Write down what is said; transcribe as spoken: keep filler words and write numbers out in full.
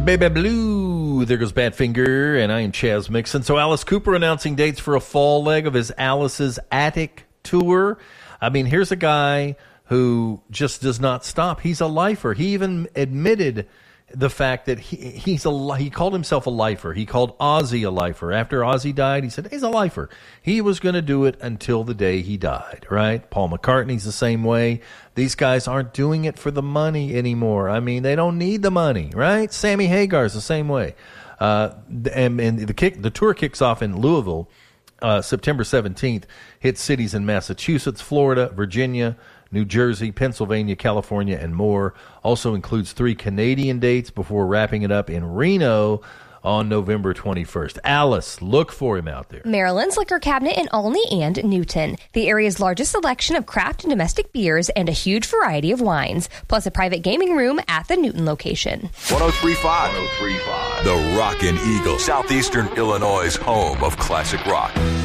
Baby Blue. There goes Badfinger, and I am Chaz Mixon. So Alice Cooper announcing dates for a fall leg of his Alice's Attic tour. I mean, here's a guy who just does not stop. He's a lifer. He even admitted the fact that he he's a he called himself a lifer. He called Ozzy a lifer. After Ozzy died, he said he's a lifer. He was going to do it until the day he died, right? Paul McCartney's the same way. These guys aren't doing it for the money anymore. I mean, they don't need the money, right? Sammy Hagar's the same way. Uh, and, and the kick the tour kicks off in Louisville uh, September seventeenth. Hits cities in Massachusetts, Florida, Virginia, New Jersey, Pennsylvania, California, and more. Also includes three Canadian dates before wrapping it up in Reno on November twenty-first. Alice, look for him out there. Maryland's Liquor Cabinet in Olney and Newton. The area's largest selection of craft and domestic beers and a huge variety of wines, plus a private gaming room at the Newton location. one oh three point five. one oh three point five. The Rockin' Eagle, Southeastern Illinois' home of classic rock.